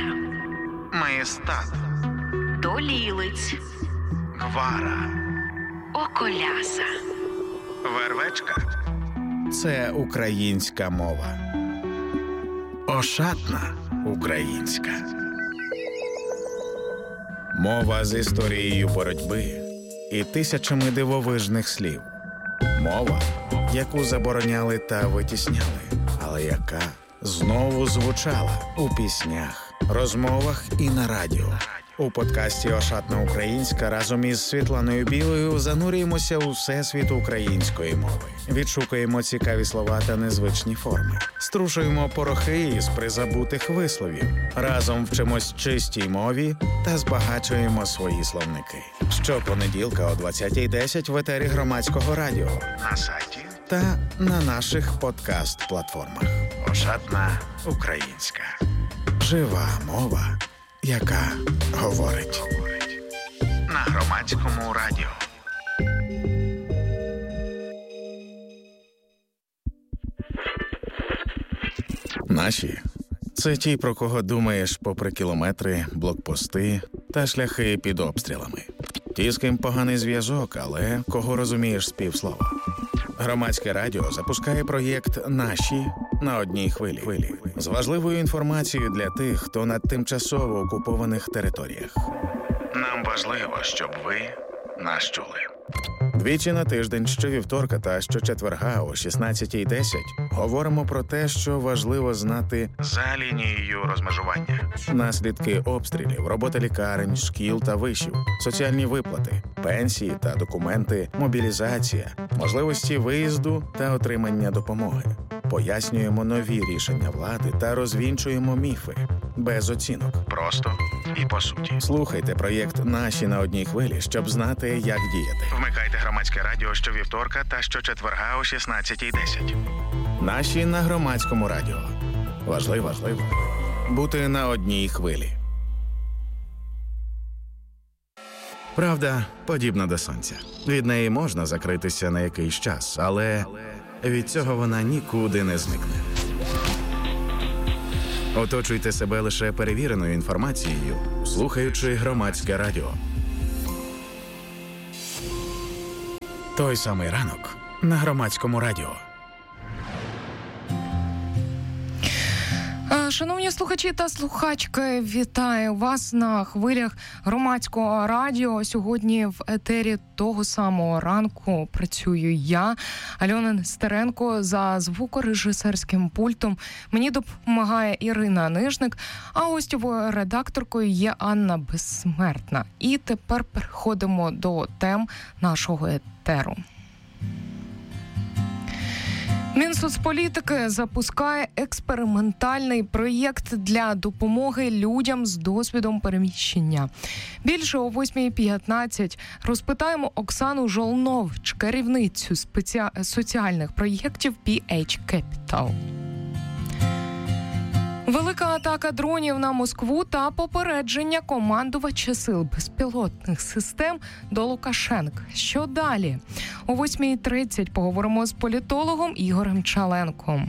Маєстат, Долілиць, Гвара, Околяса, Вервечка – це українська мова. Ошатна українська. Мова з історією боротьби і тисячами дивовижних слів. Мова, яку забороняли та витісняли, але яка знову звучала у піснях, розмовах і на радіо. У подкасті «Ошатна українська» разом із Світланою Білою занурюємося у всесвіт української мови. Відшукуємо цікаві слова та незвичні форми. Струшуємо порохи із призабутих висловів. Разом вчимось чистій мові та збагачуємо свої словники. Щопонеділка о 20:10 в етері Громадського радіо, на сайті та на наших подкаст-платформах. «Ошатна українська». Жива мова, яка говорить. На Громадському радіо. Наші – це ті, про кого думаєш попри кілометри, блокпости та шляхи під обстрілами. Ті, з ким поганий зв'язок, але кого розумієш з півслова. Громадське радіо запускає проєкт «Наші» на одній хвилі. З важливою інформацією для тих, хто на тимчасово окупованих територіях. Нам важливо, щоб ви нас чули. Двічі на тиждень, щовівторка та щочетверга о 16:10 говоримо про те, що важливо знати за лінією розмежування. Наслідки обстрілів, робота лікарень, шкіл та вишів, соціальні виплати, пенсії та документи, мобілізація, можливості виїзду та отримання допомоги. Пояснюємо нові рішення влади та розвінчуємо міфи. Без оцінок. Просто і по суті. Слухайте проєкт «Наші» на одній хвилі, щоб знати, як діяти. Вмикайте Громадське радіо щовівторка та щочетверга о 16:10. «Наші» на Громадському радіо. Важливо бути на одній хвилі. Правда подібна до сонця. Від неї можна закритися на якийсь час, але від цього вона нікуди не зникне. Оточуйте себе лише перевіреною інформацією, слухаючи Громадське радіо. Той самий ранок на Громадському радіо. Шановні слухачі та слухачки, вітаю вас на хвилях Громадського радіо. Сьогодні в етері того самого ранку працюю я, Альона Нестеренко, за звукорежисерським пультом. Мені допомагає Ірина Нижник, а гостєвою редакторкою є Анна Безсмертна. І тепер переходимо до тем нашого етеру. Мінсоцполітики запускає експериментальний проєкт для допомоги людям з досвідом переміщення. Більше о 8:15 розпитаємо Оксану Жолнович, керівницю соціальних проєктів PH Capital. Велика атака дронів на Москву та попередження командувача сил безпілотних систем до Лукашенка. Що далі? О 8:30 поговоримо з політологом Ігорем Чаленком.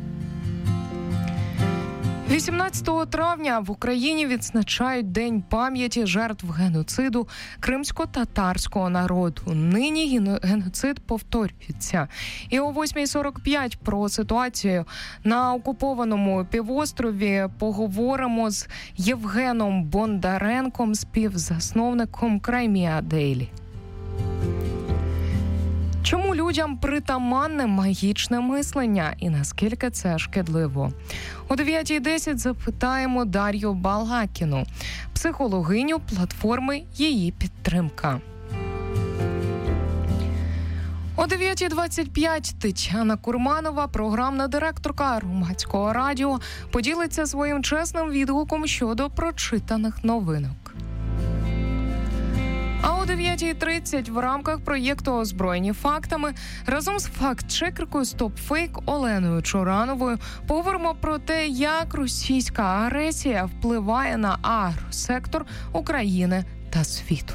18 травня в Україні відзначають День пам'яті жертв геноциду кримсько-татарського народу. Нині геноцид повторюється. І о 8:45 про ситуацію на окупованому півострові поговоримо з Євгеном Бондаренком, співзасновником Crimea Daily. Чому людям притаманне магічне мислення і наскільки це шкідливо? О 9:10 запитаємо Дар'ю Балгакіну, психологиню платформи «Її підтримка». О 9:25 Тетяна Курманова, програмна директорка Громадського радіо, поділиться своїм чесним відгуком щодо прочитаних новинок. А о 9:30 в рамках проєкту «Озброєні фактами» разом з факт-чекеркою «Стопфейк» Оленою Чорановою поговоримо про те, як російська агресія впливає на агросектор України та світу.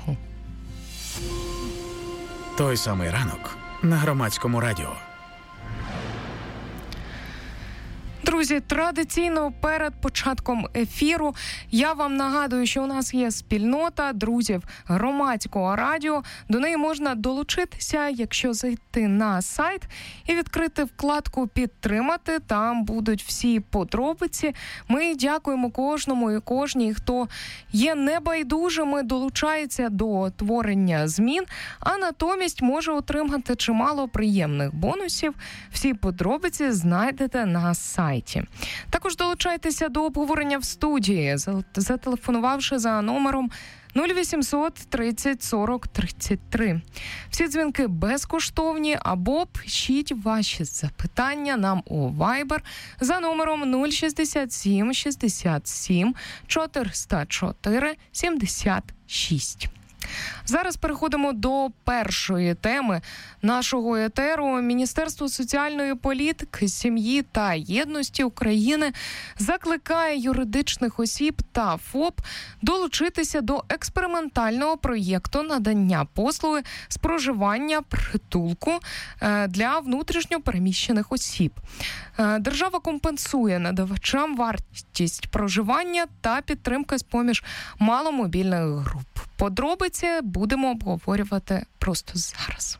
Той самий ранок на Громадському радіо. Друзі, традиційно перед початком ефіру я вам нагадую, що у нас є спільнота друзів Громадського радіо. До неї можна долучитися, якщо зайти на сайт і відкрити вкладку «Підтримати». Там будуть всі подробиці. Ми дякуємо кожному і кожній, хто є небайдужими, долучається до творення змін, а натомість може отримати чимало приємних бонусів. Всі подробиці знайдете на сайті. Також долучайтеся до обговорення в студії, зателефонувавши за номером 0800 30 40 33. Всі дзвінки безкоштовні, або пишіть ваші запитання нам у Viber за номером 067 67 404 76. Зараз переходимо до першої теми нашого етеру. Міністерство соціальної політики, сім'ї та єдності України закликає юридичних осіб та ФОП долучитися до експериментального проєкту надання послуги з проживання притулку для внутрішньо переміщених осіб. Держава компенсує надавачам вартість проживання та підтримки з-поміж маломобільних груп. Подробиці будемо обговорювати просто зараз.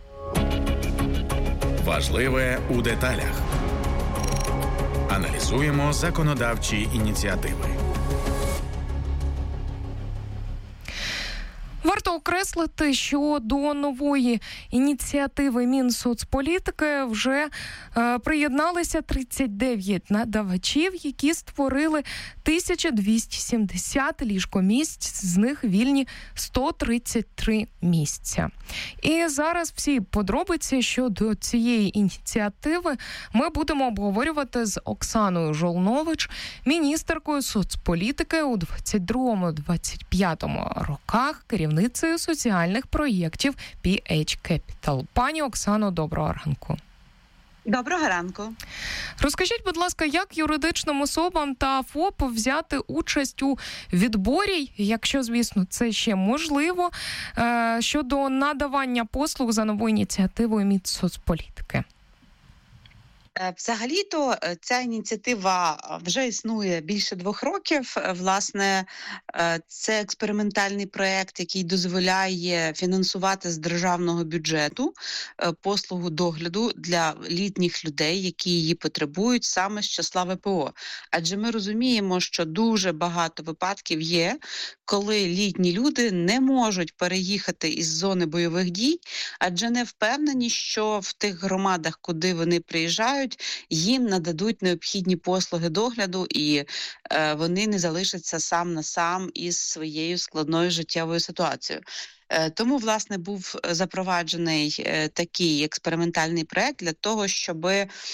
Важливе у деталях. Аналізуємо законодавчі ініціативи. Варто окреслити, що до нової ініціативи Мінсоцполітики вже приєдналися 39 надавачів, які створили 1270 ліжкомісць, з них вільні 133 місця. І зараз всі подробиці щодо цієї ініціативи ми будемо обговорювати з Оксаною Жолнович, міністеркою соцполітики у 22-25 роках, керівницею соціальних проєктів PH Capital. Пані Оксано, доброго ранку. Доброго ранку. Розкажіть, будь ласка, як юридичним особам та ФОП взяти участь у відборі, якщо, звісно, це ще можливо, щодо надавання послуг за новою ініціативою Мінсоцполітики? Взагалі-то ця ініціатива вже існує більше 2 років. Власне, це експериментальний проєкт, який дозволяє фінансувати з державного бюджету послугу догляду для літніх людей, які її потребують саме з числа ВПО. Адже ми розуміємо, що дуже багато випадків є, коли літні люди не можуть переїхати із зони бойових дій, адже не впевнені, що в тих громадах, куди вони приїжджають, їм нададуть необхідні послуги догляду, і вони не залишаться сам на сам із своєю складною життєвою ситуацією. Тому, власне, був запроваджений такий експериментальний проект для того, щоб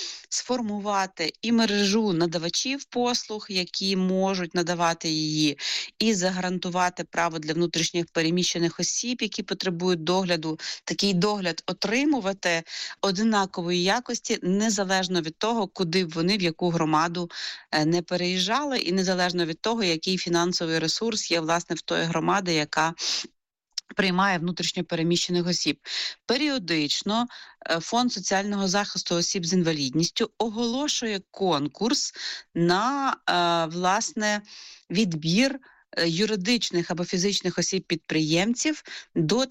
сформувати і мережу надавачів послуг, які можуть надавати її, і загарантувати право для внутрішніх переміщених осіб, які потребують догляду, такий догляд отримувати однакової якості, незалежно від того, куди б вони, в яку громаду не переїжджали, і незалежно від того, який фінансовий ресурс є, власне, в тої громади, яка приймає внутрішньо переміщених осіб. Періодично Фонд соціального захисту осіб з інвалідністю оголошує конкурс на, власне, відбір юридичних або фізичних осіб-підприємців до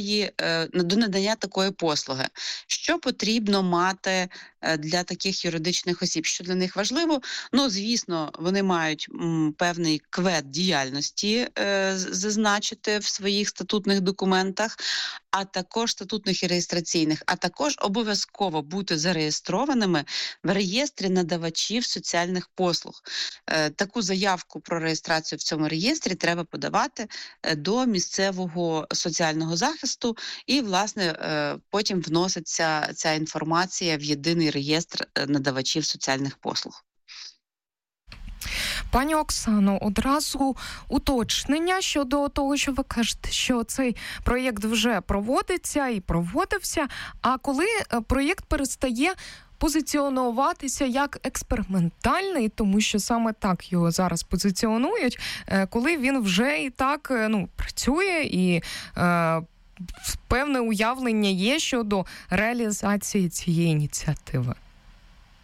надання такої послуги. Що потрібно мати для таких юридичних осіб? Що для них важливо? Ну, звісно, вони мають певний квед діяльності зазначити в своїх статутних документах, а також статутних і реєстраційних, а також обов'язково бути зареєстрованими в реєстрі надавачів соціальних послуг. Таку заявку про реєстрацію в цьому реєстрі треба подавати до місцевого соціального захисту, і, власне, потім вноситься ця інформація в єдиний реєстр надавачів соціальних послуг. Пані Оксано, одразу уточнення щодо того, що ви кажете, що цей проєкт вже проводиться і проводився, а коли проєкт перестає позиціонуватися як експериментальний, тому що саме так його зараз позиціонують, коли він вже і так працює і певне уявлення є щодо реалізації цієї ініціативи?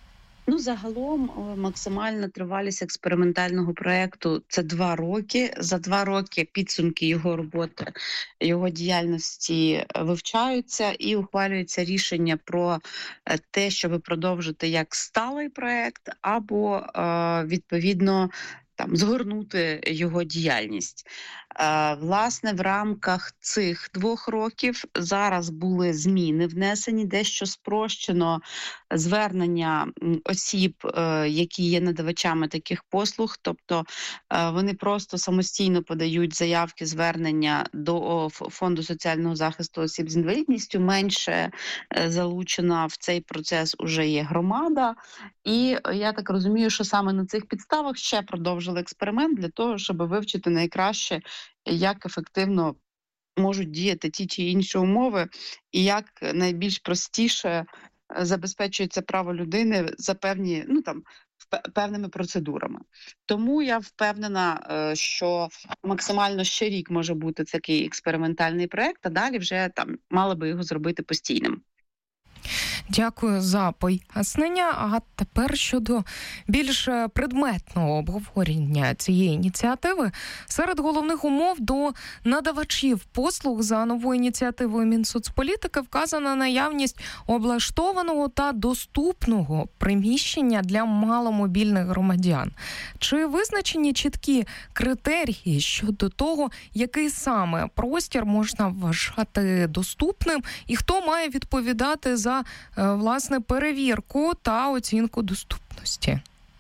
Загалом максимальна тривалість експериментального проєкту – це 2 роки. За 2 роки підсумки його роботи, його діяльності вивчаються і ухвалюється рішення про те, щоб продовжити як сталий проєкт або, відповідно, згорнути його діяльність. Власне, в рамках цих 2 років зараз були зміни внесені, дещо спрощено звернення осіб, які є надавачами таких послуг, тобто вони просто самостійно подають заявки, звернення до Фонду соціального захисту осіб з інвалідністю, менше залучена в цей процес уже є громада, і я так розумію, що саме на цих підставах ще продовжили експеримент для того, щоб вивчити найкраще, як ефективно можуть діяти ті чи інші умови, і як найбільш простіше забезпечується право людини за певними процедурами. Тому я впевнена, що максимально ще рік може бути такий експериментальний проєкт, а далі вже мали би його зробити постійним. Дякую за пояснення. А тепер щодо більш предметного обговорення цієї ініціативи. Серед головних умов до надавачів послуг за новою ініціативою Мінсоцполітики вказана наявність облаштованого та доступного приміщення для маломобільних громадян. Чи визначені чіткі критерії щодо того, який саме простір можна вважати доступним і хто має відповідати за власне перевірку та оцінку доступності?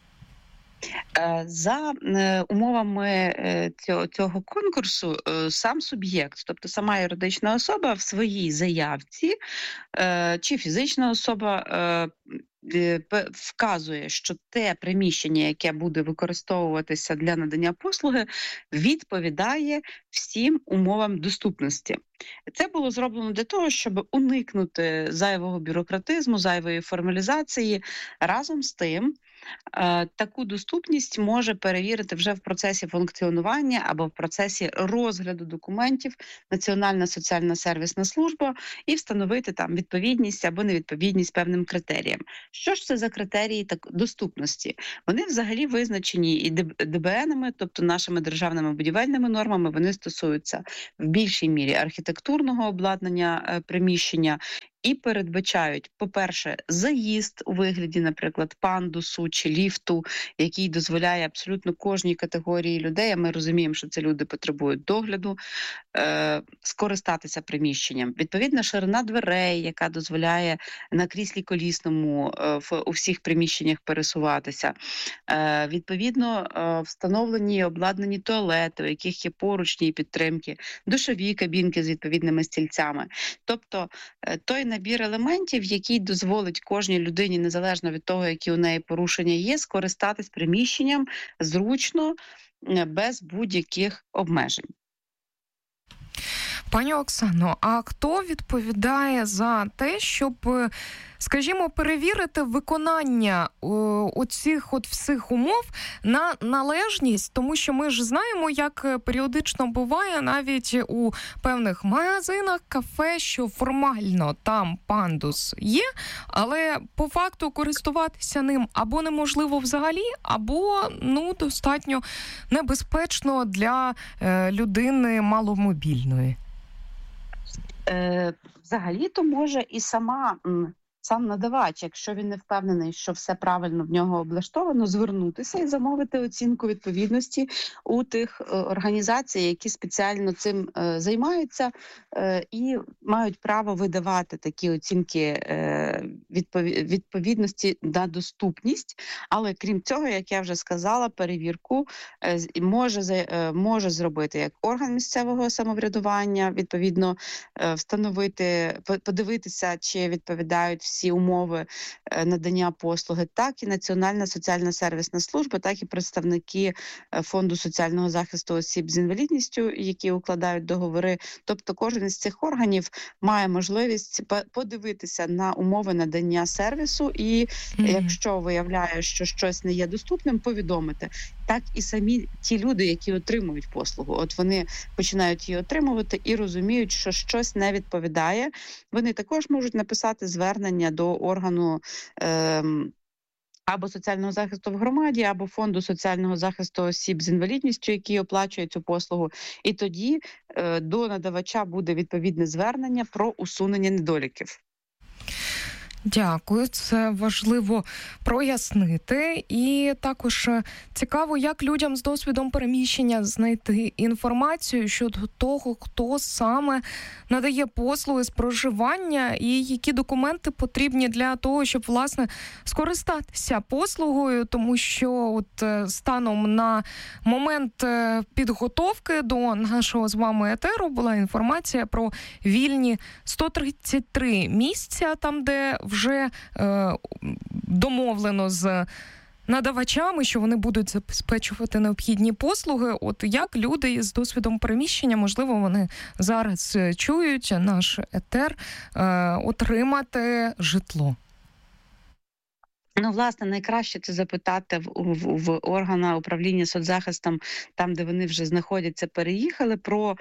За умовами цього конкурсу сам суб'єкт, тобто сама юридична особа в своїй заявці чи фізична особа вказує, що те приміщення, яке буде використовуватися для надання послуги, відповідає всім умовам доступності. Це було зроблено для того, щоб уникнути зайвого бюрократизму, зайвої формалізації. Разом з тим, таку доступність може перевірити вже в процесі функціонування або в процесі розгляду документів Національна соціальна сервісна служба і встановити відповідність або невідповідність певним критеріям. Що ж це за критерії доступності? Вони взагалі визначені і ДБНами, тобто нашими державними будівельними нормами, вони стосуються в більшій мірі архітектурного обладнання приміщення, і передбачають, по-перше, заїзд у вигляді, наприклад, пандусу чи ліфту, який дозволяє абсолютно кожній категорії людей, а ми розуміємо, що ці люди потребують догляду, скористатися приміщенням. Відповідна ширина дверей, яка дозволяє на кріслі колісному у всіх приміщеннях пересуватися. Відповідно, встановлені і обладнані туалети, у яких є поручні і підтримки, душові кабінки з відповідними стільцями. Тобто, той набір елементів, який дозволить кожній людині, незалежно від того, які у неї порушення є, скористатись приміщенням зручно, без будь-яких обмежень. Пані Оксано, а хто відповідає за те, щоб, скажімо, перевірити виконання оцих всіх умов на належність? Тому що ми ж знаємо, як періодично буває навіть у певних магазинах, кафе, що формально там пандус є, але по факту користуватися ним або неможливо взагалі, або достатньо небезпечно для людини маломобільної. Взагалі-то може і сам надавач, якщо він не впевнений, що все правильно в нього облаштовано, звернутися і замовити оцінку відповідності у тих організацій, які спеціально цим займаються і мають право видавати такі оцінки відповідності на доступність. Але крім цього, як я вже сказала, перевірку може зробити як орган місцевого самоврядування, відповідно встановити, подивитися, чи відповідають всі умови надання послуги, так і Національна соціальна сервісна служба, так і представники Фонду соціального захисту осіб з інвалідністю, які укладають договори. Тобто кожен із цих органів має можливість подивитися на умови надання сервісу і якщо виявляє, що щось не є доступним, повідомити. Так і самі ті люди, які отримують послугу. От вони починають її отримувати і розуміють, що щось не відповідає. Вони також можуть написати звернення до органу або соціального захисту в громаді, або фонду соціального захисту осіб з інвалідністю, який оплачує цю послугу. І тоді до надавача буде відповідне звернення про усунення недоліків. Дякую, це важливо прояснити. І також цікаво, як людям з досвідом переміщення знайти інформацію щодо того, хто саме надає послуги з проживання і які документи потрібні для того, щоб, власне, скористатися послугою, тому що от станом на момент підготовки до нашого з вами етеру була інформація про вільні 133 місця, там, де вже домовлено з надавачами, що вони будуть забезпечувати необхідні послуги. От як люди з досвідом переміщення, можливо, вони зараз чують наш етер, отримати житло? Ну, власне, найкраще це запитати в органа управління соцзахистом, там, де вони вже знаходяться, переїхали, про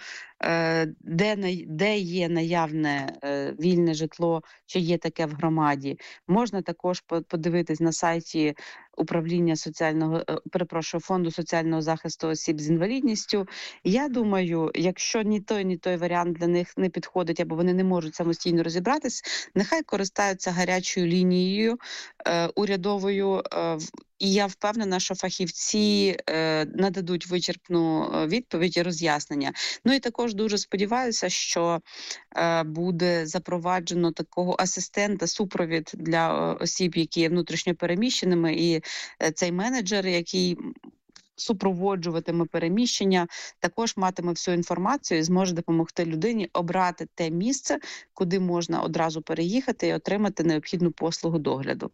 де є наявне вільне житло, чи є таке в громаді. Можна також подивитись на сайті управління фонду соціального захисту осіб з інвалідністю. Я думаю, якщо ні той варіант для них не підходить, або вони не можуть самостійно розібратись, нехай користаються гарячою лінією урядовою. І я впевнена, що фахівці нададуть вичерпну відповідь і роз'яснення. Ну і також дуже сподіваюся, що буде запроваджено такого асистента, супровід для осіб, які є внутрішньо переміщеними, і цей менеджер, який супроводжуватиме переміщення, також матиме всю інформацію і зможе допомогти людині обрати те місце, куди можна одразу переїхати і отримати необхідну послугу догляду.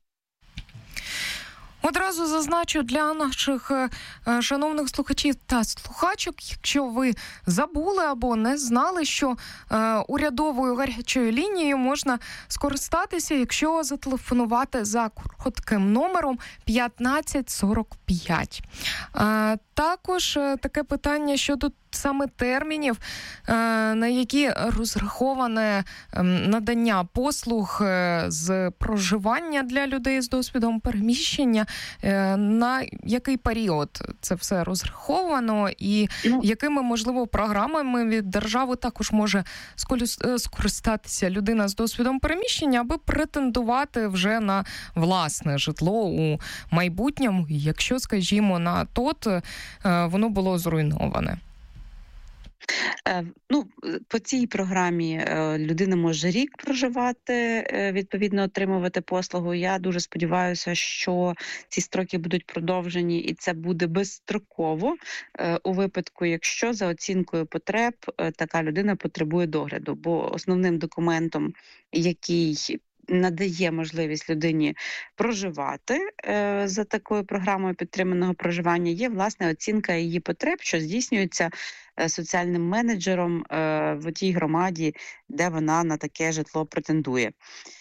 Одразу зазначу для наших шановних слухачів та слухачок, якщо ви забули або не знали, що урядовою гарячою лінією можна скористатися, якщо зателефонувати за коротким номером 1545. Також таке питання щодо саме термінів, на які розраховане надання послуг з проживання для людей з досвідом переміщення, на який період це все розраховано і якими, можливо, програмами від держави також може скористатися людина з досвідом переміщення, аби претендувати вже на власне житло у майбутньому, якщо, скажімо, на тот воно було зруйноване. Ну, по цій програмі людина може рік проживати, відповідно отримувати послугу. Я дуже сподіваюся, що ці строки будуть продовжені і це буде безстроково у випадку, якщо за оцінкою потреб така людина потребує догляду. Бо основним документом, який надає можливість людині проживати за такою програмою підтриманого проживання, є, власне, оцінка її потреб, що здійснюється соціальним менеджером в тій громаді, де вона на таке житло претендує.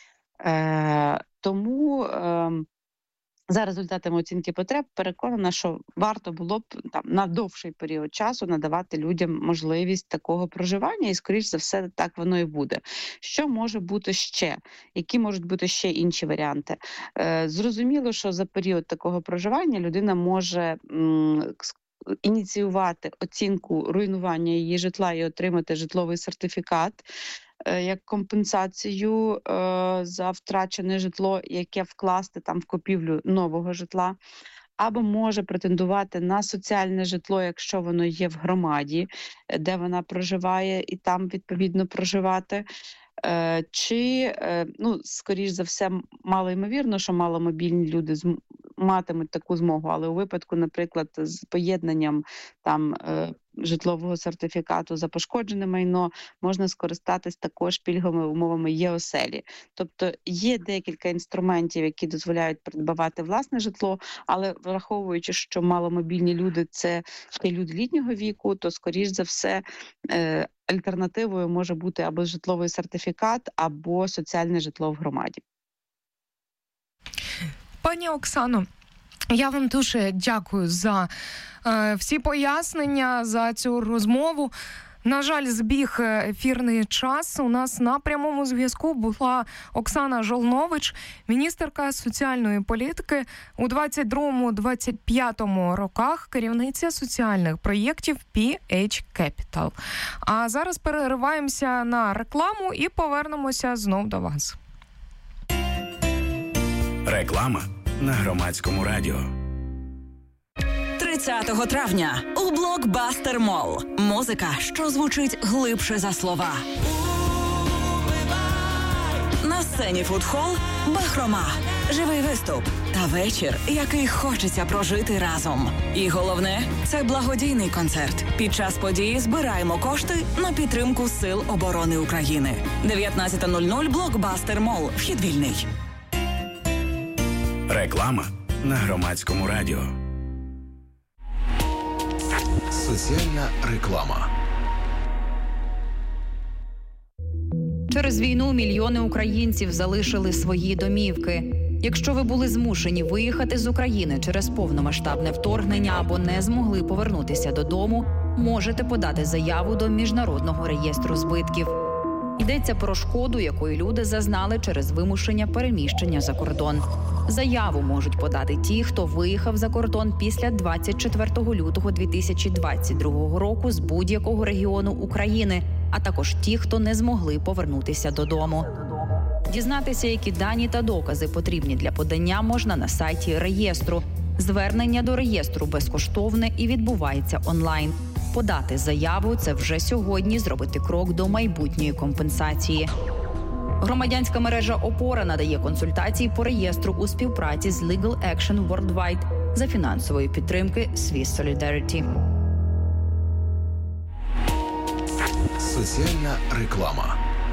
Тому за результатами оцінки потреб переконана, що варто було б на довший період часу надавати людям можливість такого проживання, і, скоріш за все, так воно і буде. Що може бути ще? Які можуть бути ще інші варіанти? Зрозуміло, що за період такого проживання людина може ініціювати оцінку руйнування її житла і отримати житловий сертифікат як компенсацію за втрачене житло, яке вкласти там в купівлю нового житла, або може претендувати на соціальне житло, якщо воно є в громаді, де вона проживає, і там відповідно проживати. Чи, скоріш за все, малоймовірно, що маломобільні люди матимуть таку змогу, але у випадку, наприклад, з поєднанням там житлового сертифікату за пошкоджене майно, можна скористатись також пільговими умовами ЄОСЕЛі. Тобто є декілька інструментів, які дозволяють придбавати власне житло, але враховуючи, що маломобільні люди – це люди літнього віку, то, скоріш за все, альтернативою може бути або житловий сертифікат, або соціальне житло в громаді. Пані Оксано, я вам дуже дякую за всі пояснення, за цю розмову. На жаль, збіг ефірний час. У нас на прямому зв'язку була Оксана Жолнович, міністерка соціальної політики. У 22-25 роках керівниця соціальних проєктів PH Capital. А зараз перериваємося на рекламу і повернемося знов до вас. Реклама на Громадському радіо. 30 травня у Блокбастер Молл. Музика, що звучить глибше за слова. На сцені фудхол «Бахрома». Живий виступ та вечір, який хочеться прожити разом. І головне – це благодійний концерт. Під час події збираємо кошти на підтримку Сил оборони України. 19:00 Блокбастер Молл. Вхід вільний. Реклама на Громадському радіо. Соціальна реклама. Через війну мільйони українців залишили свої домівки. Якщо ви були змушені виїхати з України через повномасштабне вторгнення або не змогли повернутися додому, можете подати заяву до Міжнародного реєстру збитків. Йдеться про шкоду, якої люди зазнали через вимушення переміщення за кордон. Заяву можуть подати ті, хто виїхав за кордон після 24 лютого 2022 року з будь-якого регіону України, а також ті, хто не змогли повернутися додому. Дізнатися, які дані та докази потрібні для подання, можна на сайті реєстру. Звернення до реєстру безкоштовне і відбувається онлайн. Подати заяву – це вже сьогодні зробити крок до майбутньої компенсації. Громадянська мережа «Опора» надає консультації по реєстру у співпраці з Legal Action Worldwide за фінансової підтримки Swiss Solidarity. Соціальна реклама.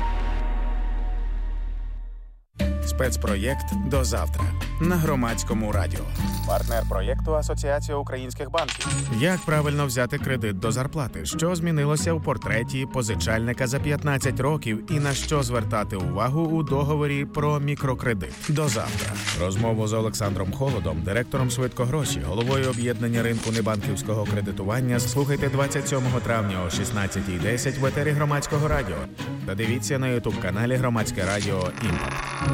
Спецпроєкт «До завтра» на Громадському радіо. Партнер проєкту Асоціація українських банків. Як правильно взяти кредит до зарплати? Що змінилося у портреті позичальника за 15 років і на що звертати увагу у договорі про мікрокредит? До завтра. Розмову з Олександром Холодом, директором «Швидкогроші», головою об'єднання ринку небанківського кредитування. Слухайте 27 травня о 16:10 в етері Громадського радіо. Та дивіться на ютуб-каналі Громадське радіо «Імпакт».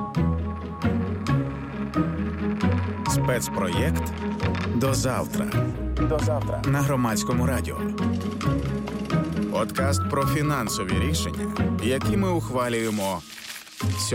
Спецпроєкт «До завтра». До завтра на Громадському радіо. Подкаст про фінансові рішення, які ми ухвалюємо